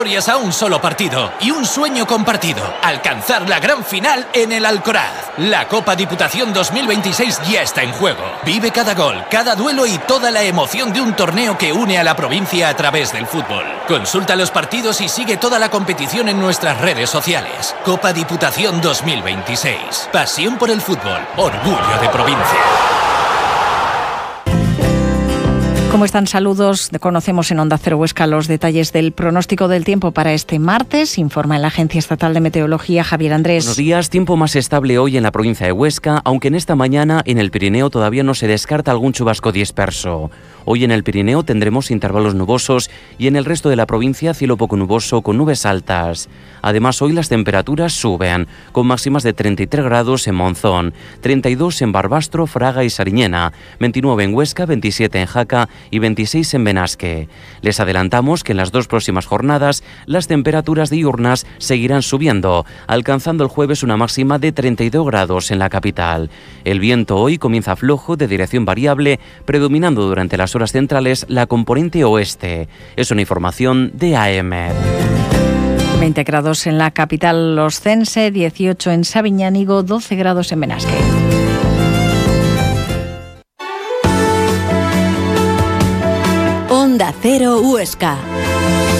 A un solo partido y un sueño compartido, alcanzar la gran final en el Alcoraz. La Copa Diputación 2026 ya está en juego. Vive cada gol, cada duelo y toda la emoción de un torneo que une a la provincia a través del fútbol. Consulta los partidos y sigue toda la competición en nuestras redes sociales. Copa Diputación 2026. Pasión por el fútbol, orgullo de provincia. ¿Cómo están? Saludos. Conocemos en Onda Cero Huesca los detalles del pronóstico del tiempo para este martes. Informa en la Agencia Estatal de Meteorología Javier Andrés. Buenos días. Tiempo más estable hoy en la provincia de Huesca, aunque en esta mañana en el Pirineo todavía no se descarta algún chubasco disperso. Hoy en el Pirineo tendremos intervalos nubosos y en el resto de la provincia cielo poco nuboso con nubes altas. Además, hoy las temperaturas suben, con máximas de 33 grados en Monzón, 32 en Barbastro, Fraga y Sariñena, 29 en Huesca, 27 en Jaca y 26 en Benasque. Les adelantamos que en las dos próximas jornadas las temperaturas diurnas seguirán subiendo, alcanzando el jueves una máxima de 32 grados en la capital. El viento hoy comienza flojo de dirección variable, predominando durante las horas centrales la componente oeste. Es una información de AEMET. 20 grados en la capital oscense, 18 en Sabiñánigo, 12 grados en Benasque. Onda Cero Huesca.